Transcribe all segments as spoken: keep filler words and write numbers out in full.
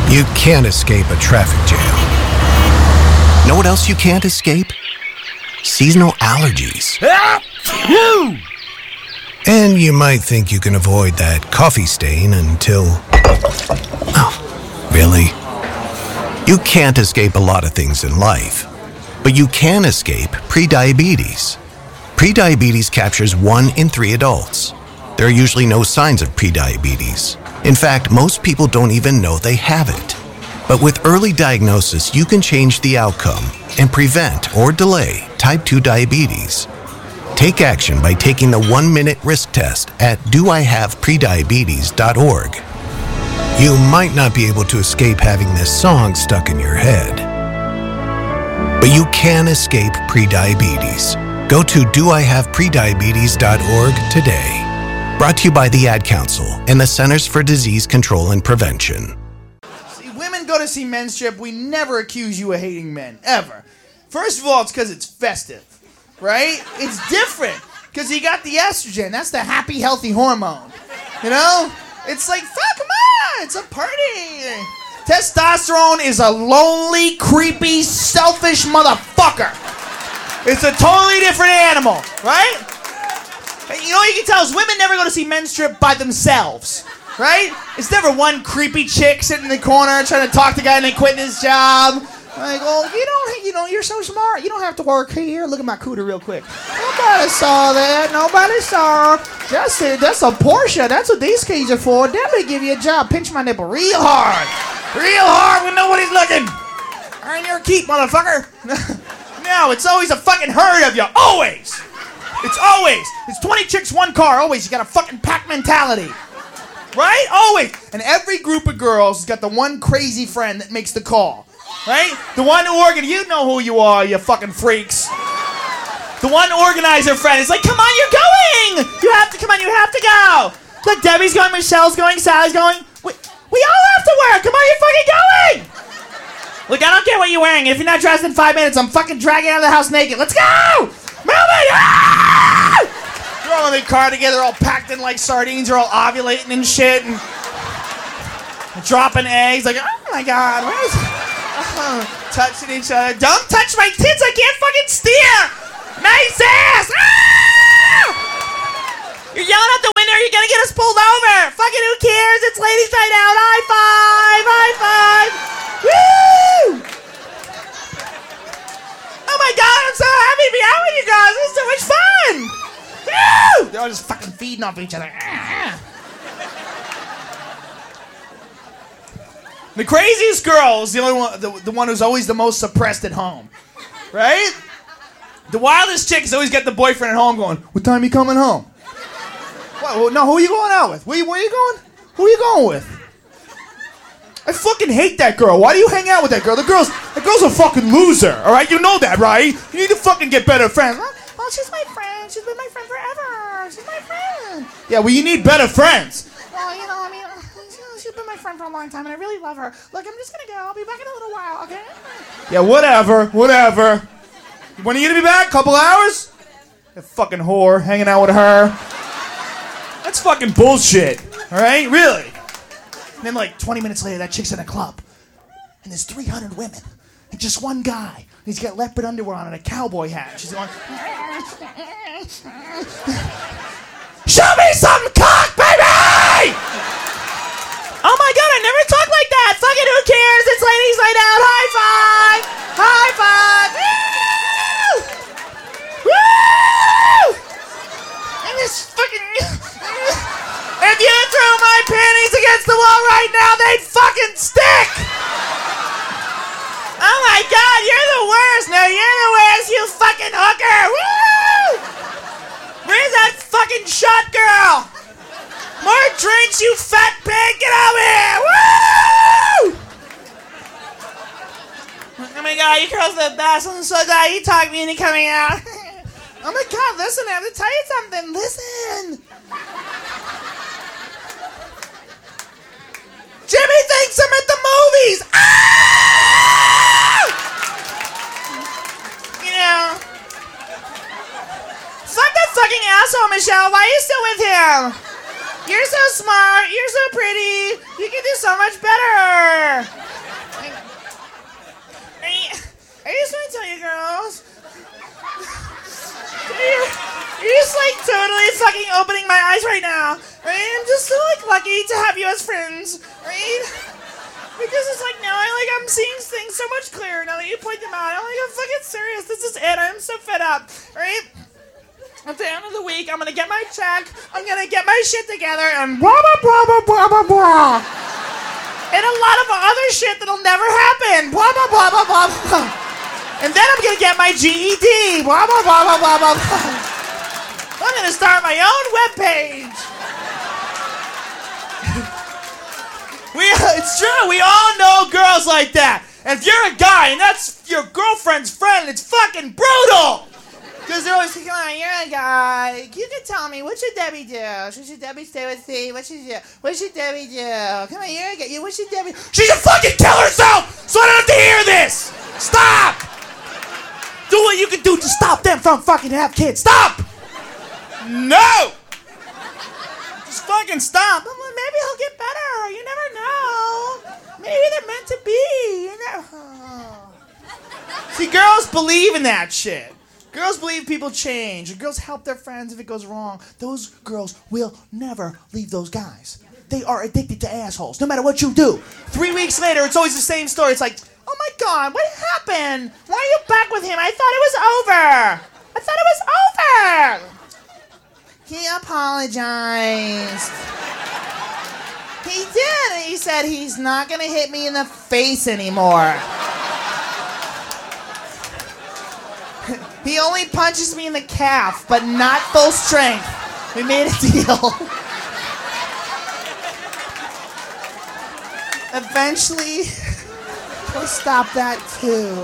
You can't escape a traffic jam. Know what else you can't escape? Seasonal allergies. And you might think you can avoid that coffee stain until... Oh, really? You can't escape a lot of things in life, but you can escape prediabetes. Prediabetes captures one in three adults. There are usually no signs of prediabetes. In fact, most people don't even know they have it. But with early diagnosis, you can change the outcome and prevent or delay type two diabetes. Take action by taking the one-minute risk test at do I have prediabetes dot org. You might not be able to escape having this song stuck in your head, but you can escape prediabetes. Go to do I have prediabetes dot org today. Brought to you by the Ad Council and the Centers for Disease Control and Prevention. See, women go to see Men's Trip, we never accuse you of hating men, ever. First of all, it's because it's festive, right? It's different, because you got the estrogen. That's the happy, healthy hormone, you know? It's like, fuck, come on, it's a party. Testosterone is a lonely, creepy, selfish motherfucker. It's a totally different animal, right? You know what you can tell is women never go to see Men's Trip by themselves, right? It's never one creepy chick sitting in the corner trying to talk to the guy and then quitting his job. Like, oh, you don't, you know, you're so smart. You don't have to work here. Look at my cooter real quick. Nobody saw that. Nobody saw. That's it. That's a Porsche. That's what these keys are for. Definitely give you a job. Pinch my nipple real hard. Real hard when nobody's looking. Earn your keep, motherfucker. No, it's always a fucking herd of you. Always. It's always. It's twenty chicks, one car. Always. You got a fucking pack mentality. Right? Always. And every group of girls has got the one crazy friend that makes the call. Right? The one organ, you know who you are, you fucking freaks. The one organizer friend is like, come on, you're going! You have to, come on, you have to go! Look, Debbie's going, Michelle's going, Sally's going. We, we all have to work, come on, you're fucking going! Look, I don't care what you're wearing. If you're not dressed in five minutes, I'm fucking dragging out of the house naked. Let's go! Move it! Ah! They're all in the car together, all packed in like sardines, they're all ovulating and shit, and dropping eggs, like, oh my god, what is... Uh, touching each other. Don't touch my tits, I can't fucking steer! Nice ass! Ah! You're yelling out the window, you're gonna get us pulled over! Fucking who cares? It's ladies night out! High five! High five! Woo! Oh my god, I'm so happy to be out with you guys! This is so much fun! Woo! They're all just fucking feeding off each other. Ah! The craziest girl is the only one, the, the one who's always the most suppressed at home, right? The wildest chick has always got the boyfriend at home going, what time you coming home? What, well, no, who are you going out with? Where you, where you going? Who are you going with? I fucking hate that girl. Why do you hang out with that girl? The girl's, the girl's a fucking loser, all right? You know that, right? You need to fucking get better friends. Oh, she's my friend. She's been my friend forever. She's my friend. Yeah, well, you need better friends. Well, you know, I mean... She's been my friend for a long time, and I really love her. Look, I'm just gonna go. I'll be back in a little while, okay? Yeah, whatever, whatever. When are you gonna be back? Couple hours? That fucking whore, hanging out with her. That's fucking bullshit, all right? Really? And then, like, twenty minutes later, that chick's in a club, and there's three hundred women, and just one guy. He's got leopard underwear on and a cowboy hat. She's going, show me some cock, baby! Oh my god, I never talk like that! Fucking who cares? It's ladies night out! High five! High five! Woo! Woo! And this fucking... If you threw my panties against the wall right now, they'd fucking stick! Oh my god, you're the worst! No, you're the worst, you fucking hooker! Woo! Where's that fucking shot girl? More drinks, you fat pig! Get over here! Woo! Oh my god, you girls are the best. I'm so glad you talked me into coming out. Oh my god, listen, I have to tell you something. Listen. Jimmy thinks I'm at the movies. Ah! You know. Fuck that fucking asshole, Michelle. Why are you still with him? You're so smart. You're so pretty. You can do so much better. fucking opening my eyes right now. Right? I'm just so like lucky to have you as friends. Right? Because it's like now I like I'm seeing things so much clearer now that you point them out. I'm like, I'm fucking serious. This is it. I'm so fed up. Right? At the end of the week, I'm gonna get my check. I'm gonna get my shit together and blah blah blah blah blah blah blah. And a lot of other shit that'll never happen. Blah blah blah blah blah blah. And then I'm gonna get my G E D. Blah blah blah blah blah blah blah. I'm gonna start my own webpage. we, it's true. We all know girls like that. And if you're a guy and that's your girlfriend's friend, it's fucking brutal. Because they're always like, come on, you're a guy. You can tell me, what should Debbie do? Should Debbie stay with Steve? What should you, what should Debbie do? Come on, you're a guy. What should Debbie... She should fucking kill herself so I don't have to hear this! Stop! Do what you can do to stop them from fucking have kids. Stop! No! Just fucking stop. Maybe he'll get better. You never know. Maybe they're meant to be. You never... Oh. See, girls believe in that shit. Girls believe people change. Girls help their friends if it goes wrong. Those girls will never leave those guys. They are addicted to assholes, no matter what you do. Three weeks later, it's always the same story. It's like, oh my God, what happened? Why are you back with him? I thought it was over. I thought it was over. He apologized. He did, and he said he's not going to hit me in the face anymore. He only punches me in the calf, but not full strength. We made a deal. Eventually, he'll stop that too.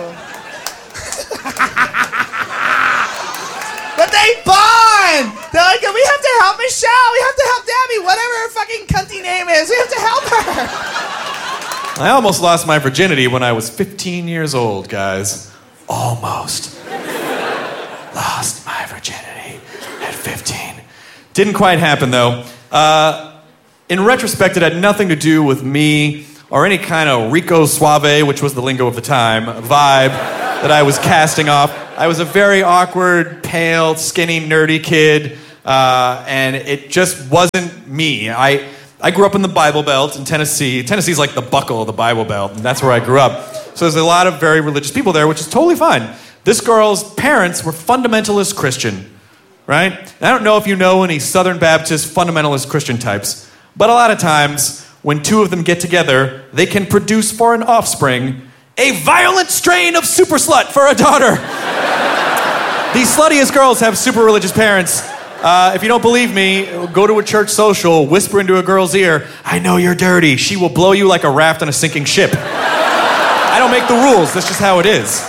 But they bond! They're like, we have to help Michelle, we have to help Debbie, whatever her fucking cunty name is, we have to help her. I almost lost my virginity when I was fifteen years old, guys. Almost. Lost my virginity at fifteen. Didn't quite happen, though. Uh, in retrospect, it had nothing to do with me or any kind of Rico Suave, which was the lingo of the time, vibe that I was casting off. I was a very awkward, pale, skinny, nerdy kid, uh, and it just wasn't me. I, I grew up in the Bible Belt in Tennessee. Tennessee's like the buckle of the Bible Belt, and that's where I grew up. So there's a lot of very religious people there, which is totally fine. This girl's parents were fundamentalist Christian, right? And I don't know if you know any Southern Baptist fundamentalist Christian types, but a lot of times when two of them get together, they can produce for an offspring a violent strain of super slut for a daughter. These sluttiest girls have super religious parents. Uh, if you don't believe me, go to a church social, whisper into a girl's ear, I know you're dirty. She will blow you like a raft on a sinking ship. I don't make the rules. That's just how it is.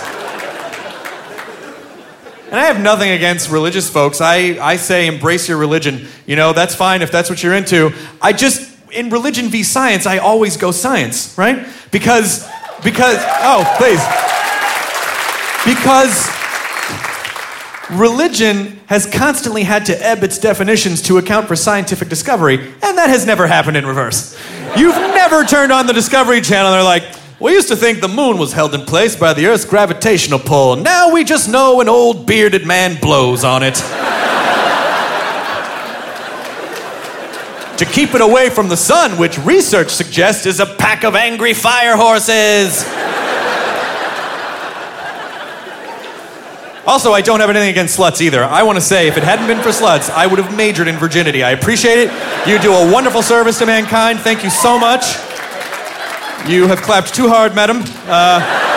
And I have nothing against religious folks. I, I say embrace your religion. You know, that's fine if that's what you're into. I just, in religion v science, I always go science, right? Because, because, oh, please. Because religion has constantly had to ebb its definitions to account for scientific discovery, and that has never happened in reverse. You've never turned on the Discovery Channel and they're like, we used to think the moon was held in place by the Earth's gravitational pull. Now we just know an old bearded man blows on it. To keep it away from the sun, which research suggests is a pack of angry fire horses. Also, I don't have anything against sluts either. I want to say, if it hadn't been for sluts, I would have majored in virginity. I appreciate it. You do a wonderful service to mankind. Thank you so much. You have clapped too hard, madam. Uh,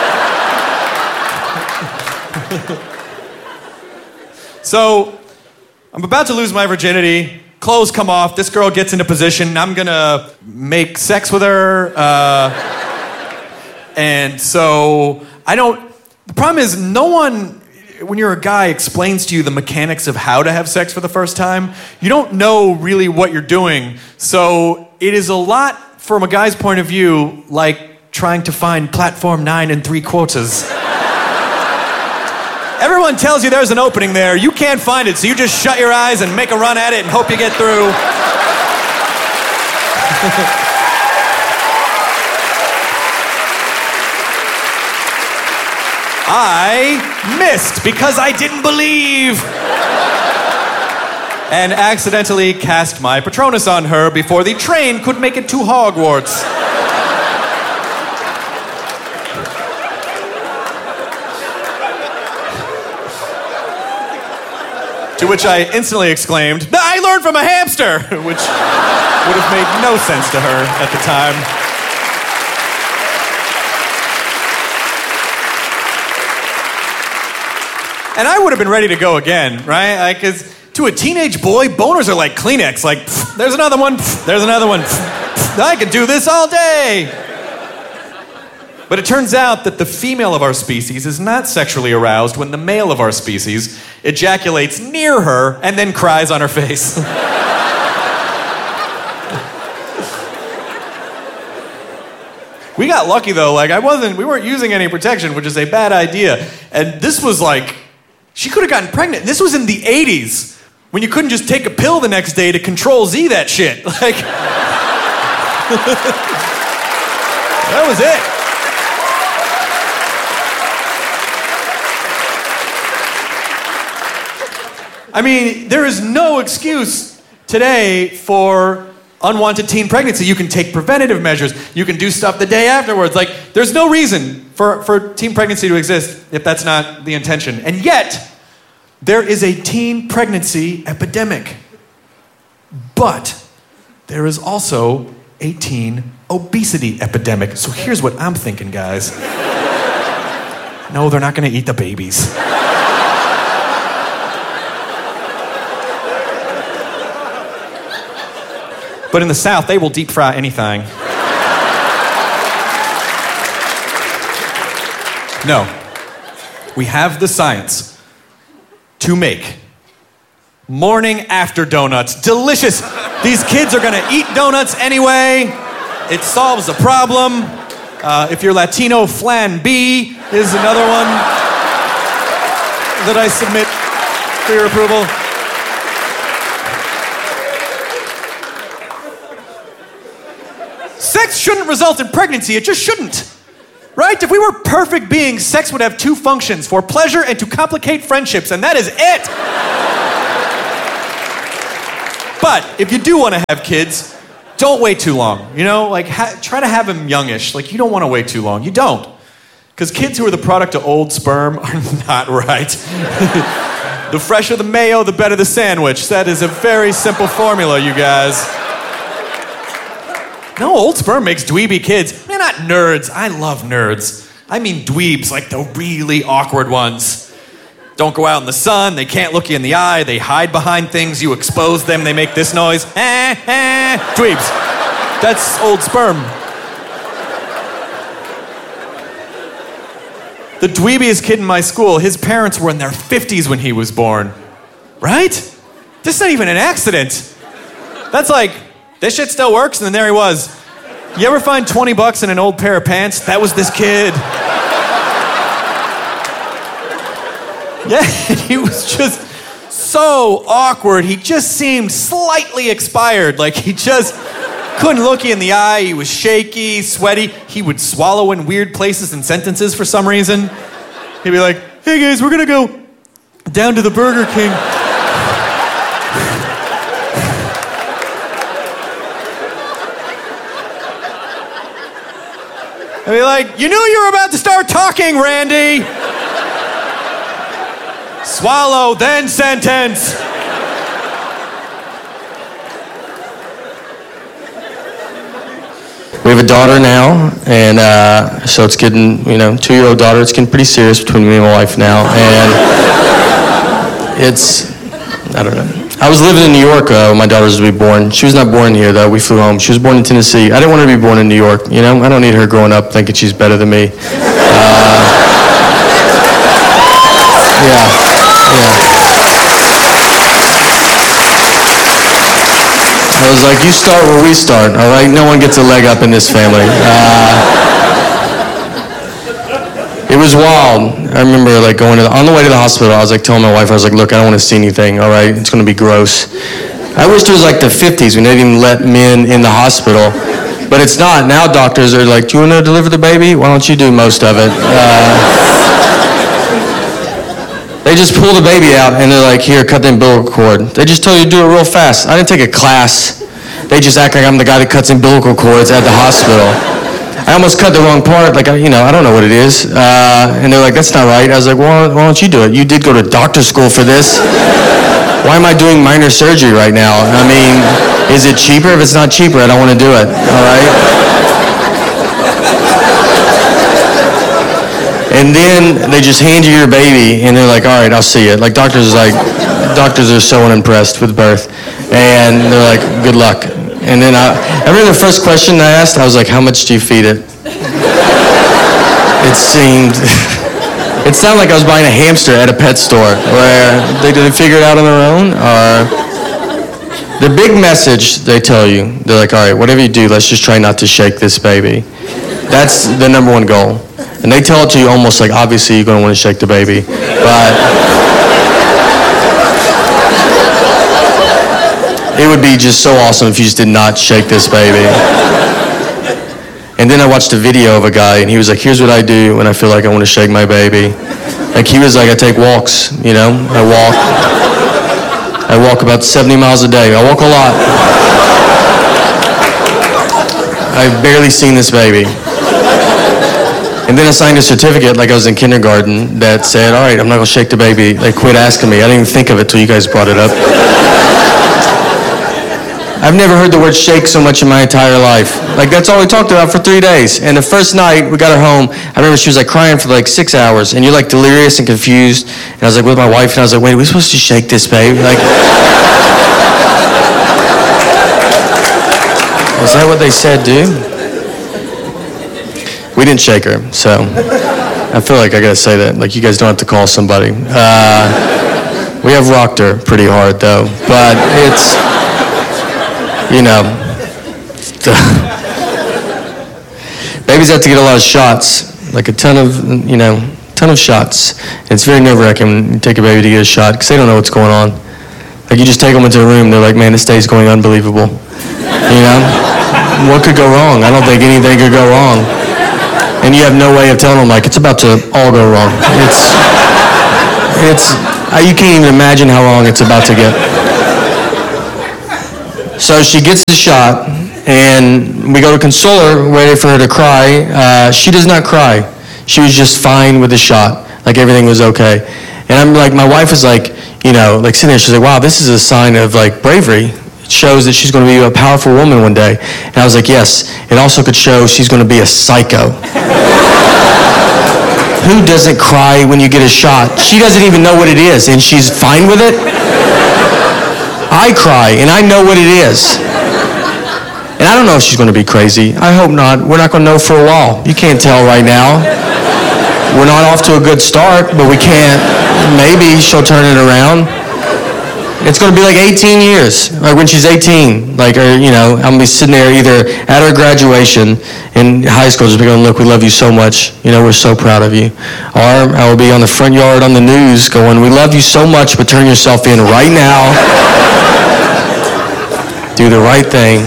so, I'm about to lose my virginity. Clothes come off. This girl gets into position. I'm gonna make sex with her. Uh, and so, I don't... The problem is, no one, when you're a guy, explains to you the mechanics of how to have sex for the first time. You don't know really what you're doing. So, it is a lot... From a guy's point of view, like trying to find platform nine and three quarters. Everyone tells you there's an opening there. You can't find it, so you just shut your eyes and make a run at it and hope you get through. I missed because I didn't believe. and accidentally cast my Patronus on her before the train could make it to Hogwarts. To which I instantly exclaimed, "I learned from a hamster," which would have made no sense to her at the time. And I would have been ready to go again, right? Like, 'cause to a teenage boy, boners are like Kleenex. Like, pff, there's another one, pff, there's another one. Pff, pff, I could do this all day. But it turns out that the female of our species is not sexually aroused when the male of our species ejaculates near her and then cries on her face. We got lucky though, like I wasn't, we weren't using any protection, which is a bad idea. And this was like, she could have gotten pregnant. This was in the eighties, when you couldn't just take a pill the next day to control Z that shit. Like, that was it. I mean, there is no excuse today for unwanted teen pregnancy. You can take preventative measures. You can do stuff the day afterwards. Like, there's no reason for, for teen pregnancy to exist if that's not the intention. And yet, there is a teen pregnancy epidemic. But there is also a teen obesity epidemic. So here's what I'm thinking, guys. No, they're not going to eat the babies. But in the South, they will deep fry anything. No. We have the science to make morning after donuts delicious. These kids are gonna eat donuts anyway. It solves the problem. Uh, if you're Latino, Flan B is another one that I submit for your approval. Sex shouldn't result in pregnancy. It just shouldn't. Right? If we were perfect beings, sex would have two functions: for pleasure and to complicate friendships, and that is it. But if you do want to have kids, don't wait too long. You know, like ha- try to have them youngish. Like, you don't want to wait too long. You don't. Because kids who are the product of old sperm are not right. The fresher the mayo, the better the sandwich. That is a very simple formula, you guys. No, old sperm makes dweeby kids. They're not nerds. I love nerds. I mean dweebs, like the really awkward ones. Don't go out in the sun. They can't look you in the eye. They hide behind things. You expose them. They make this noise. Eh, eh. Dweebs. That's old sperm. The dweebiest kid in my school, his parents were in their fifties when he was born. Right? This is not even an accident. That's like, this shit still works, and then there he was. You ever find twenty bucks in an old pair of pants? That was this kid. Yeah, he was just so awkward. He just seemed slightly expired. Like, he just couldn't look you in the eye. He was shaky, sweaty. He would swallow in weird places and sentences for some reason. He'd be like, "Hey guys, we're gonna go down to the Burger King." I'd be like, "You knew you were about to start talking, Randy." Swallow, then sentence. We have a daughter now, and uh, so it's getting, you know, two-year-old daughter. It's getting pretty serious between me and my wife now, and it's, I don't know. I was living in New York uh, when my daughter was to be born. She was not born here, though. We flew home. She was born in Tennessee. I didn't want her to be born in New York, you know? I don't need her growing up thinking she's better than me. Uh, yeah, yeah. I was like, you start where we start, all right? No one gets a leg up in this family. Uh, It was wild. I remember like going to the, on the way to the hospital, I was like telling my wife, I was like, look, I don't want to see anything, all right? It's going to be gross. I wish it was like the fifties when they didn't even let men in the hospital. But it's not. Now doctors are like, do you want to deliver the baby? Why don't you do most of it? Uh, They just pull the baby out and they're like, here, cut the umbilical cord. They just tell you to do it real fast. I didn't take a class. They just act like I'm the guy that cuts umbilical cords at the hospital. I almost cut the wrong part. Like, I, you know, I don't know what it is. Uh, and they're like, that's not right. I was like, well, why don't you do it? You did go to doctor school for this. Why am I doing minor surgery right now? I mean, is it cheaper? If it's not cheaper, I don't want to do it. All right? And then they just hand you your baby, and they're like, all right, I'll see it. Like, doctors are like, doctors are so unimpressed with birth. And they're like, good luck. And then I, I remember the first question I asked, I was like, how much do you feed it? It seemed, it sounded like I was buying a hamster at a pet store, where they didn't figure it out on their own. Or the big message they tell you, they're like, all right, whatever you do, let's just try not to shake this baby. That's the number one goal. And they tell it to you almost like, obviously, you're going to want to shake the baby. But it would be just so awesome if you just did not shake this baby. And then I watched a video of a guy, and he was like, here's what I do when I feel like I want to shake my baby. Like, he was like, I take walks, you know? I walk. I walk about seventy miles a day. I walk a lot. I've barely seen this baby. And then I signed a certificate like I was in kindergarten that said, all right, I'm not going to shake the baby. They quit asking me. I didn't even think of it till you guys brought it up. I've never heard the word shake so much in my entire life. Like, that's all we talked about for three days. And the first night we got her home, I remember she was like crying for like six hours. And you're like delirious and confused. And I was like with my wife, and I was like, wait, are we supposed to shake this baby? Like, is that what they said, dude? We didn't shake her, so I feel like I gotta say that. Like, you guys don't have to call somebody. Uh, we have rocked her pretty hard, though. But it's, you know, babies have to get a lot of shots, like a ton of, you know, ton of shots. It's very nerve-wracking when you take a baby to get a shot, because they don't know what's going on. Like, you just take them into a room, they're like, man, this day's going unbelievable. You know? What could go wrong? I don't think anything could go wrong. And you have no way of telling them, like, it's about to all go wrong. It's, it's, you can't even imagine how wrong it's about to get. So she gets the shot, and we go to console her, ready for her to cry. Uh, she does not cry. She was just fine with the shot. Like, everything was okay. And I'm like, my wife is like, you know, like sitting there, she's like, wow, this is a sign of, like, bravery. It shows that she's going to be a powerful woman one day. And I was like, yes, it also could show she's going to be a psycho. Who doesn't cry when you get a shot? She doesn't even know what it is, and she's fine with it? I cry, and I know what it is. And I don't know if she's going to be crazy. I hope not. We're not going to know for a while. You can't tell right now. We're not off to a good start, but we can't. Maybe she'll turn it around. It's going to be like eighteen years, like when she's eighteen. Like, or, you know, I'm going to be sitting there either at her graduation in high school just be going, look, we love you so much. You know, we're so proud of you. Or I will be on the front yard on the news going, we love you so much, but turn yourself in right now. Do the right thing.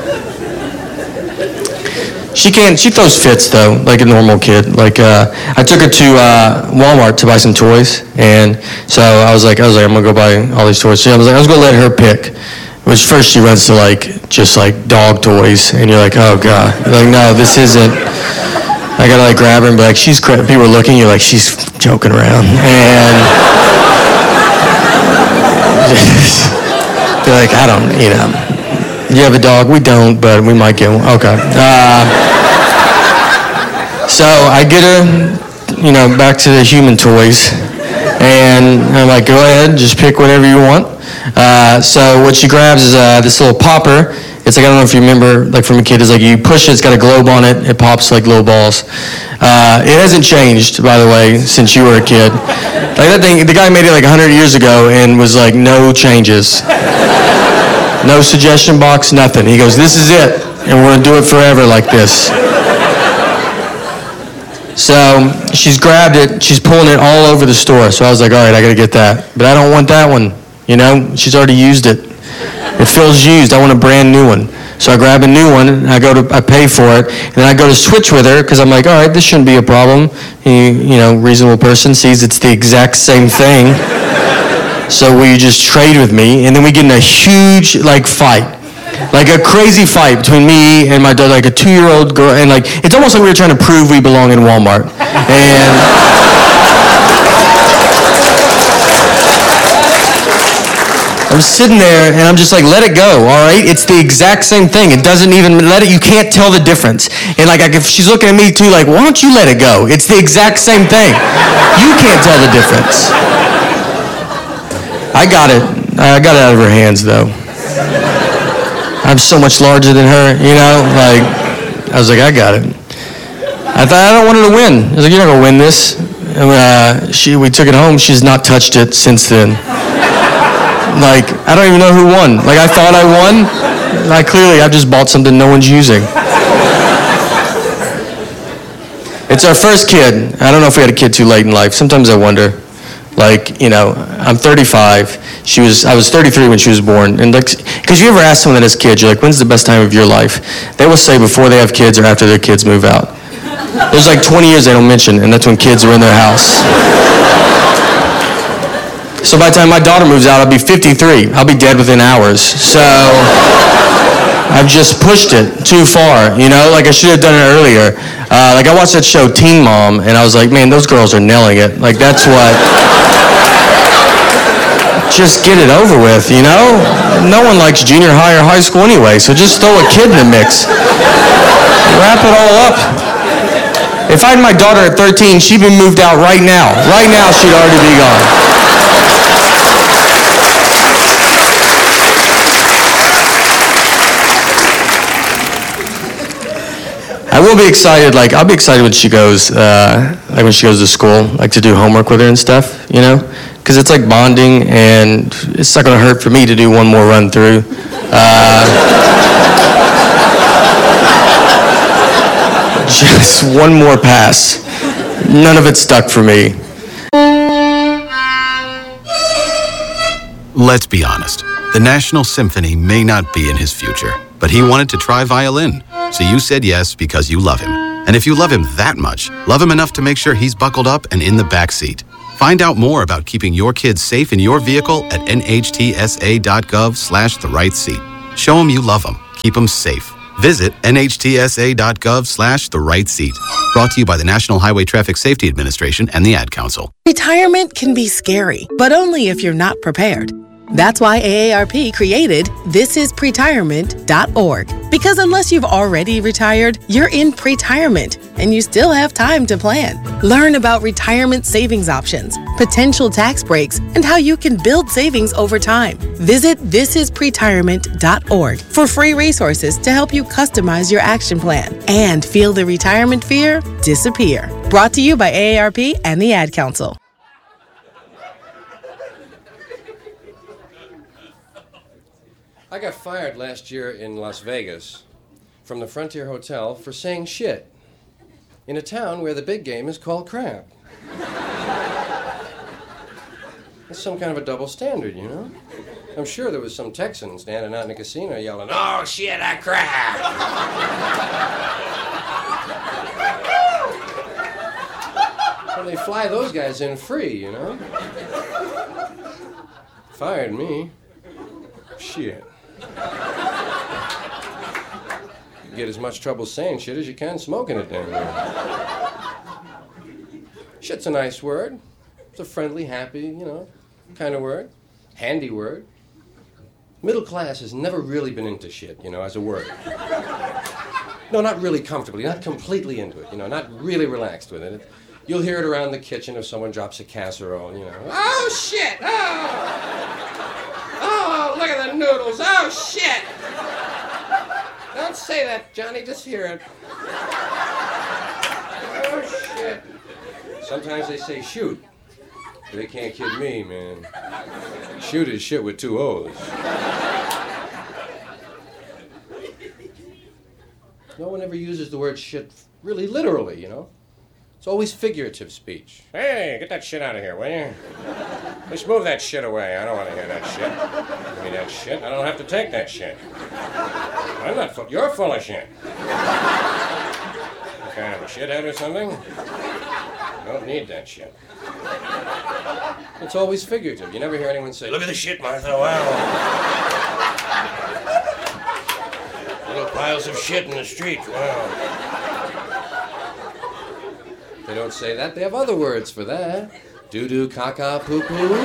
She can't, she throws fits though, like a normal kid. Like, uh, I took her to uh, Walmart to buy some toys, and so I was like, I was like, I'm gonna go buy all these toys. So I was like, I was gonna let her pick. Which first she runs to like, just like dog toys, and you're like, oh God. You're like, no, this isn't. I gotta like grab her and be like, she's cra-. People are looking, you're like, she's joking around. And they're like, I don't, you know. You have a dog? We don't, but we might get one. Okay. Uh, so I get her, you know, back to the human toys, and I'm like, go ahead, just pick whatever you want. Uh, so what she grabs is uh, this little popper. It's like, I don't know if you remember, like from a kid, it's like you push it, it's got a globe on it, it pops like little balls. Uh, it hasn't changed, by the way, since you were a kid. Like that thing, the guy made it like one hundred years ago and was like, no changes. No suggestion box, nothing. He goes, this is it, and we're gonna do it forever like this. So she's grabbed it, she's pulling it all over the store. So I was like, all right, I gotta get that. But I don't want that one, you know? She's already used it. It feels used, I want a brand new one. So I grab a new one, and I go to, I pay for it, and then I go to switch with her, because I'm like, all right, this shouldn't be a problem. He, you know, reasonable person sees it's the exact same thing. So will you just trade with me? And then we get in a huge, like, fight. Like a crazy fight between me and my daughter, like a two-year-old girl, and like, it's almost like we were trying to prove we belong in Walmart. And I'm sitting there, and I'm just like, let it go, all right? It's the exact same thing. It doesn't even, let it, you can't tell the difference. And like, if she's looking at me too, like, why don't you let it go? It's the exact same thing. You can't tell the difference. I got it. I got it out of her hands, though. I'm so much larger than her, you know? Like, I was like, I got it. I thought, I don't want her to win. I was like, you're not going to win this. And uh, she, we took it home. She's not touched it since then. Like, I don't even know who won. Like, I thought I won. Like, clearly, I've just bought something no one's using. It's our first kid. I don't know if we had a kid too late in life. Sometimes I wonder. Like, you know, I'm thirty-five. She was, I was thirty-three when she was born. And like, because you ever ask someone that has kids, you're like, when's the best time of your life? They will say before they have kids or after their kids move out. There's like twenty years they don't mention, and that's when kids are in their house. So by the time my daughter moves out, I'll be fifty-three. I'll be dead within hours. So I've just pushed it too far, you know? Like, I should have done it earlier. Uh, like, I watched that show, Teen Mom, and I was like, man, those girls are nailing it. Like, that's what... Just get it over with, you know? No one likes junior high or high school anyway, so just throw a kid in the mix. Wrap it all up. If I had my daughter at thirteen, she'd been moved out right now. Right now, she'd already be gone. I will be excited, like, I'll be excited when she goes, uh, like when she goes to school, like to do homework with her and stuff, you know? Because it's like bonding, and it's not going to hurt for me to do one more run through. Uh, just one more pass. None of it stuck for me. Let's be honest. The National Symphony may not be in his future, but he wanted to try violin. So you said yes because you love him. And if you love him that much, love him enough to make sure he's buckled up and in the back seat. Find out more about keeping your kids safe in your vehicle at nhtsa.gov slash the right seat. Show them you love them. Keep them safe. Visit nhtsa.gov slash the right seat. Brought to you by the National Highway Traffic Safety Administration and the Ad Council. Retirement can be scary, but only if you're not prepared. That's why A A R P created this is pretirement dot org. Because unless you've already retired, you're in pretirement, and you still have time to plan. Learn about retirement savings options, potential tax breaks, and how you can build savings over time. Visit this is pretirement dot org for free resources to help you customize your action plan and feel the retirement fear disappear. Brought to you by A A R P and the Ad Council. I got fired last year in Las Vegas from the Frontier Hotel for saying shit in a town where the big game is called crap. It's some kind of a double standard, you know? I'm sure there was some Texan standing out in a casino yelling, "Oh shit, I crap!" And they fly those guys in free, you know? Fired me. Shit. You get as much trouble saying shit as you can smoking it down there. Shit's a nice word. It's a friendly, happy, you know, kind of word. Handy word. Middle class has never really been into shit, you know, as a word. No, not really comfortably, not completely into it, you know, not really relaxed with it. You'll hear it around the kitchen if someone drops a casserole, you know. Oh, shit! Oh! Oh, look at the noodles! Oh, shit! Don't say that, Johnny, just hear it. Oh, shit. Sometimes they say shoot. But they can't kid me, man. Shoot is shit with two O's. No one ever uses the word shit really literally, you know? It's always figurative speech. Hey, get that shit out of here, will you? Just move that shit away. I don't want to hear that shit. Give me that shit. I don't have to take that shit. I'm not full. You're full of shit. You kind of a shithead or something? You don't need that shit. It's always figurative. You never hear anyone say, look at the shit, Martha, wow. Little piles of shit in the street, wow. They don't say that. They have other words for that. Doo-doo, caca, poo-poo.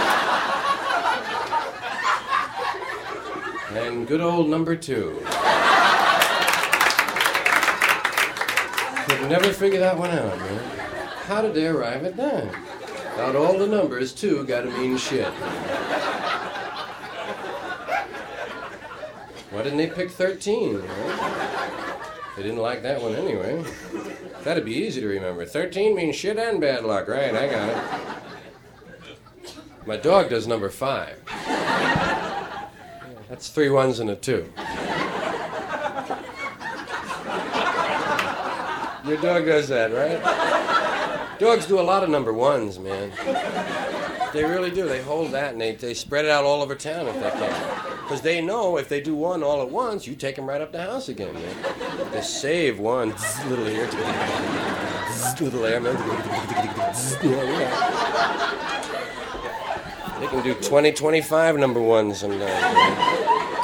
And good old number two. Could never figure that one out, man. How did they arrive at that? Out all the numbers, two gotta mean shit. Why didn't they pick thirteen? Right? They didn't like that one anyway. That'd be easy to remember. thirteen means shit and bad luck, right? I got it. My dog does number five. That's three ones and a two. Your dog does that, right? Dogs do a lot of number ones, man. They really do. They hold that and they, they spread it out all over town if they can. Because they know if they do one all at once, you take them right up the house again, man. They save one little here, little there, man. They can do twenty, twenty-five number ones sometimes, man.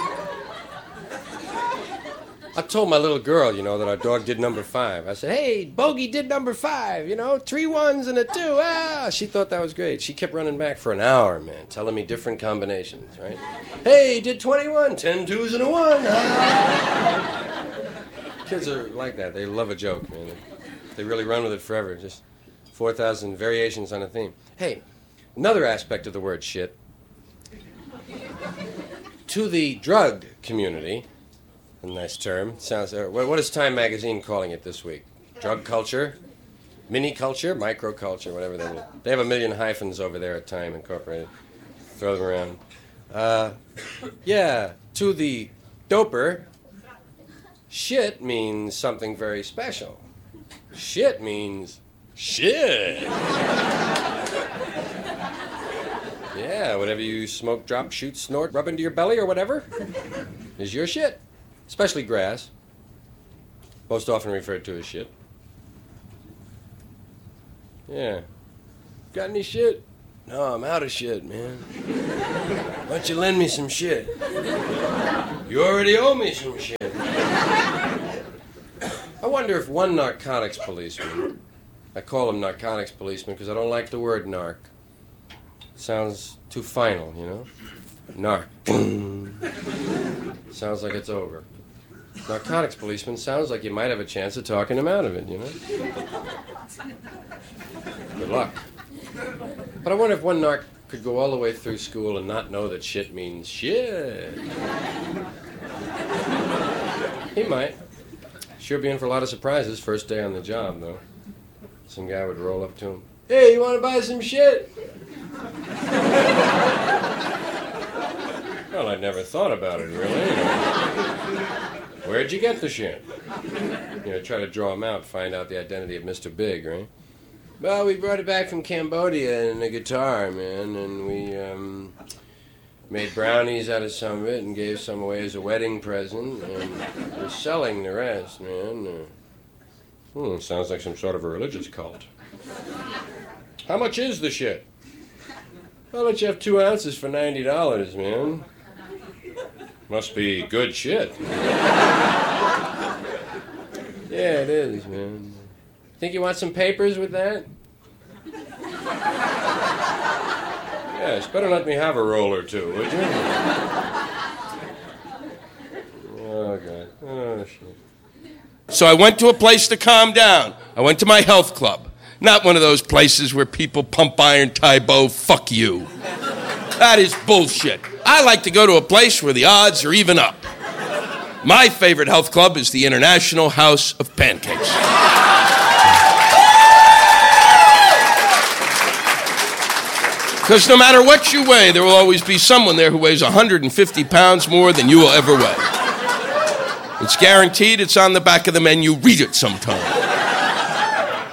I told my little girl, you know, that our dog did number five. I said, hey, Bogey did number five, you know, three ones and a two. Ah, she thought that was great. She kept running back for an hour, man, telling me different combinations, right? Hey, he did twenty-one, ten twos and a one. Ah. Kids are like that. They love a joke, man. They really run with it forever. Just four thousand variations on a theme. Hey, another aspect of the word shit. To the drug community, a nice term. Sounds. Uh, what is Time Magazine calling it this week? Drug culture, mini culture, micro culture, whatever they will. They have a million hyphens over there at Time Incorporated. Throw them around. Uh, yeah. To the doper, shit means something very special. Shit means shit. Yeah. Whatever you smoke, drop, shoot, snort, rub into your belly, or whatever, is your shit. Especially grass, most often referred to as shit. Yeah. Got any shit? No, I'm out of shit, man. Why don't you lend me some shit? You already owe me some shit. I wonder if one narcotics policeman, I call him narcotics policeman because I don't like the word narc. It sounds too final, you know? Narc. Sounds like it's over. Narcotics policeman sounds like you might have a chance of talking him out of it, you know? Good luck. But I wonder if one narc could go all the way through school and not know that shit means shit. He might. Sure be in for a lot of surprises first day on the job, though. Some guy would roll up to him. Hey, you want to buy some shit? Well, I'd never thought about it, really. Where'd you get the shit? You know, try to draw him out, find out the identity of Mister Big, right? Well, we brought it back from Cambodia in a guitar, man, and we um, made brownies out of some of it and gave some away as a wedding present, and we're selling the rest, man. Uh, hmm, sounds like some sort of a religious cult. How much is the shit? I'll let you have two ounces for ninety dollars, man. Must be good shit. Yeah, it is, man. Think you want some papers with that? Yes, better let me have a roll or two, would you? Oh, God. Oh, shit. So I went to a place to calm down. I went to my health club. Not one of those places where people pump iron, Tybo, fuck you. That is bullshit. I like to go to a place where the odds are even up. My favorite health club is the International House of Pancakes. Because no matter what you weigh, there will always be someone there who weighs one hundred fifty pounds more than you will ever weigh. It's guaranteed. It's on the back of the menu. Read it sometime.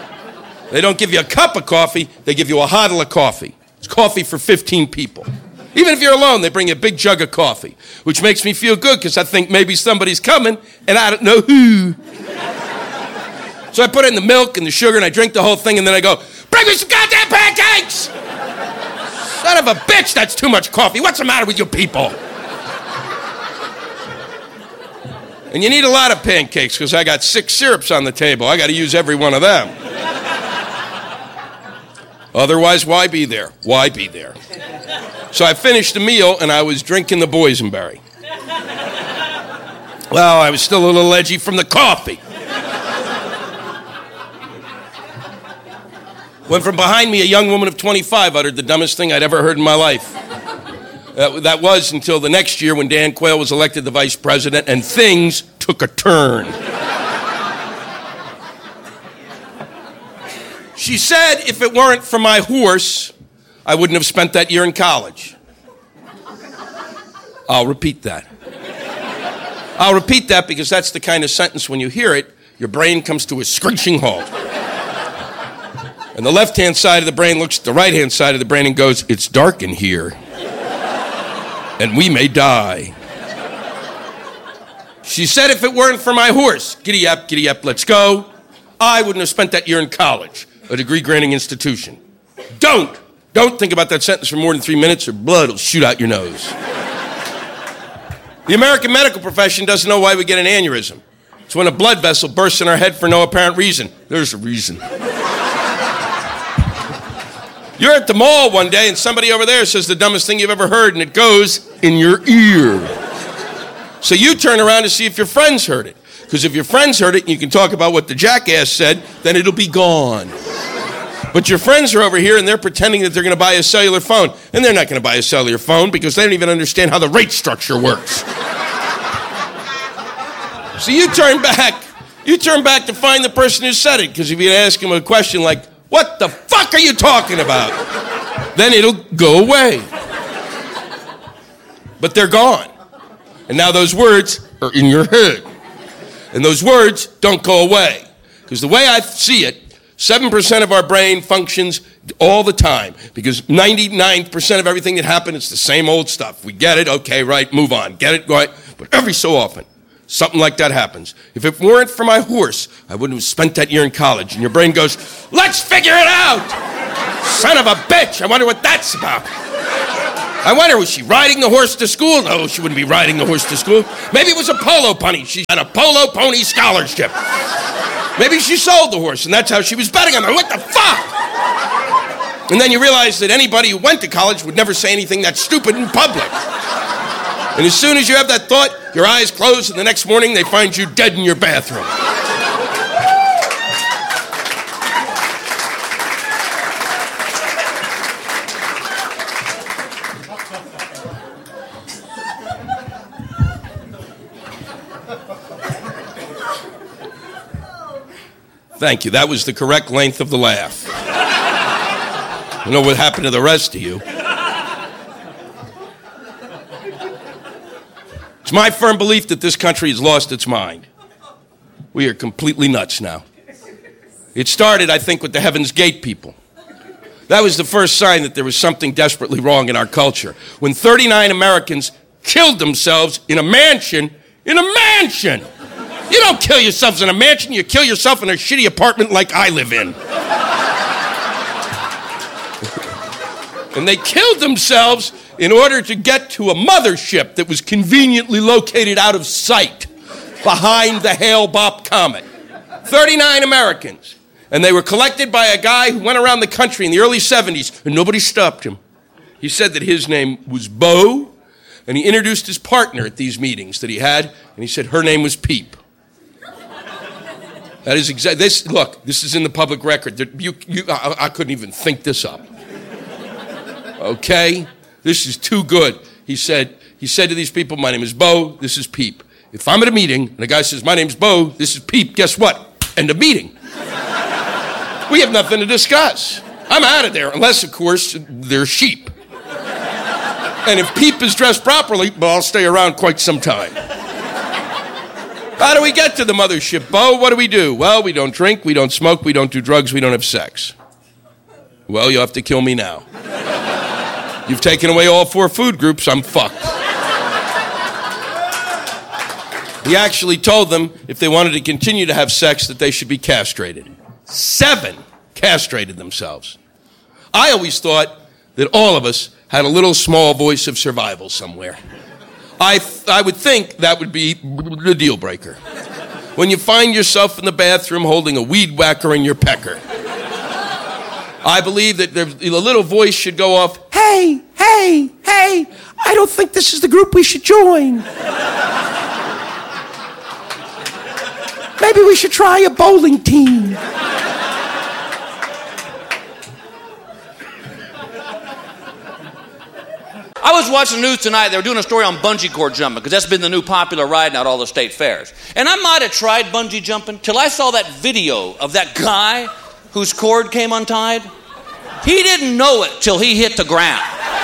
They don't give you a cup of coffee. They give you a hodl of coffee. It's coffee for fifteen people. Even if you're alone, they bring you a big jug of coffee, which makes me feel good because I think maybe somebody's coming and I don't know who. So I put in the milk and the sugar and I drink the whole thing and then I go, bring me some goddamn pancakes! Son of a bitch, that's too much coffee. What's the matter with you people? And you need a lot of pancakes because I got six syrups on the table. I got to use every one of them. Otherwise, why be there? Why be there? So I finished the meal, and I was drinking the boysenberry. Well, I was still a little edgy from the coffee. When from behind me, a young woman of twenty-five uttered the dumbest thing I'd ever heard in my life. Uh, that was until the next year when Dan Quayle was elected the vice president, and things took a turn. She said if it weren't for my horse, I wouldn't have spent that year in college. I'll repeat that. I'll repeat that because that's the kind of sentence when you hear it, your brain comes to a screeching halt. And the left-hand side of the brain looks at the right-hand side of the brain and goes, it's dark in here. And we may die. She said if it weren't for my horse, giddy up, giddy up, let's go, I wouldn't have spent that year in college, a degree-granting institution. Don't, don't think about that sentence for more than three minutes or blood will shoot out your nose. The American medical profession doesn't know why we get an aneurysm. It's when a blood vessel bursts in our head for no apparent reason. There's a reason. You're at the mall one day and somebody over there says the dumbest thing you've ever heard and it goes in your ear. So you turn around to see if your friends heard it. Because if your friends heard it and you can talk about what the jackass said, then it'll be gone. But your friends are over here and they're pretending that they're going to buy a cellular phone. And they're not going to buy a cellular phone because they don't even understand how the rate structure works. So you turn back. You turn back to find the person who said it. Because if you ask him a question like, what the fuck are you talking about? Then it'll go away. But they're gone. And now those words are in your head. And those words don't go away. Because the way I see it, seven percent of our brain functions all the time. Because ninety-nine percent of everything that happens, it's the same old stuff. We get it, okay, right, move on. Get it, right. But every so often, something like that happens. If it weren't for my horse, I wouldn't have spent that year in college. And your brain goes, let's figure it out! Son of a bitch, I wonder what that's about. I wonder, was she riding the horse to school? No, she wouldn't be riding the horse to school. Maybe it was a polo pony. She had a polo pony scholarship. Maybe she sold the horse, and that's how she was betting on it. What the fuck? And then you realize that anybody who went to college would never say anything that stupid in public. And as soon as you have that thought, your eyes close, and the next morning they find you dead in your bathroom. Thank you. That was the correct length of the laugh. I don't know what happened to the rest of you. It's my firm belief that this country has lost its mind. We are completely nuts now. It started, I think, with the Heaven's Gate people. That was the first sign that there was something desperately wrong in our culture. When thirty-nine Americans killed themselves in a mansion, in a mansion! You don't kill yourselves in a mansion, you kill yourself in a shitty apartment like I live in. And they killed themselves in order to get to a mothership that was conveniently located out of sight behind the Hale-Bopp comet. thirty-nine Americans. And they were collected by a guy who went around the country in the early seventies, and nobody stopped him. He said that his name was Bo, and he introduced his partner at these meetings that he had, and he said her name was Peep. That is exactly, this, look, this is in the public record. You, you, I, I couldn't even think this up. Okay? This is too good. He said, he said to these people, my name is Bo, this is Peep. If I'm at a meeting and a guy says, my name's Bo, this is Peep, guess what? End of meeting. We have nothing to discuss. I'm out of there, unless, of course, they're sheep. And if Peep is dressed properly, well, I'll stay around quite some time. How do we get to the mothership, Bo? What do we do? Well, we don't drink, we don't smoke, we don't do drugs, we don't have sex. Well, you'll have to kill me now. You've taken away all four food groups, I'm fucked. He actually told them if they wanted to continue to have sex that they should be castrated. Seven castrated themselves. I always thought that all of us had a little small voice of survival somewhere. I, th- I would think that would be the deal breaker. When you find yourself in the bathroom holding a weed whacker in your pecker. I believe that there, a little voice should go off, hey, hey, hey, I don't think this is the group we should join. Maybe we should try a bowling team. I was watching the news tonight. They were doing a story on bungee cord jumping because that's been the new popular ride now at all the state fairs. And I might have tried bungee jumping till I saw that video of that guy whose cord came untied. He didn't know it till he hit the ground.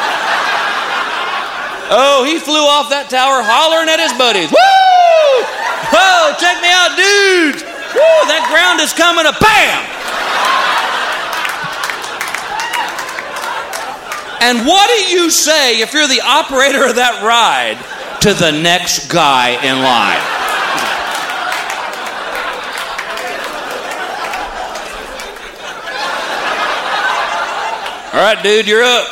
Oh, he flew off that tower hollering at his buddies. Woo! Whoa, check me out, dudes. Woo, that ground is coming to bam! And what do you say if you're the operator of that ride to the next guy in line? All right, dude, you're up.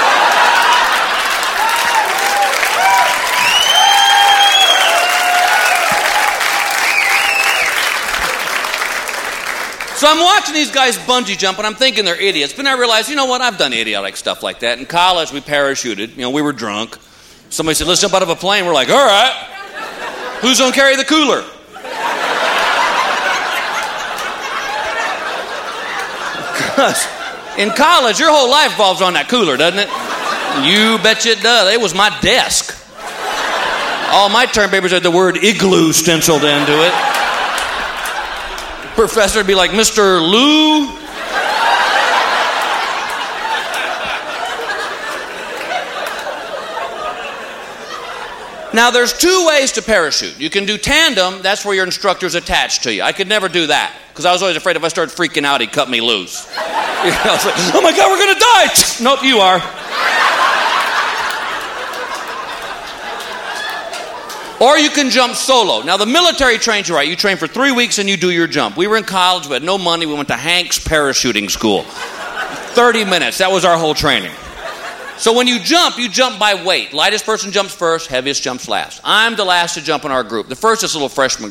So I'm watching these guys bungee jump, and I'm thinking they're idiots. But then I realized, you know what? I've done idiotic stuff like that. In college, we parachuted. You know, we were drunk. Somebody said, let's jump out of a plane. We're like, all right. Who's going to carry the cooler? Because in college, your whole life revolves on that cooler, doesn't it? You bet you it does. It was my desk. All my term papers had the word igloo stenciled into it. Professor would be like, Mister Lou? Now, there's two ways to parachute. You can do tandem. That's where your instructor's attached to you. I could never do that because I was always afraid if I started freaking out, he'd cut me loose. You know, I was like, oh, my God, we're going to die. Nope, you are. Or you can jump solo. Now, the military trains you right. You train for three weeks and you do your jump. We were in college. We had no money. We went to Hanks Parachuting School. thirty minutes. That was our whole training. So when you jump, you jump by weight. Lightest person jumps first. Heaviest jumps last. I'm the last to jump in our group. The first is a little freshman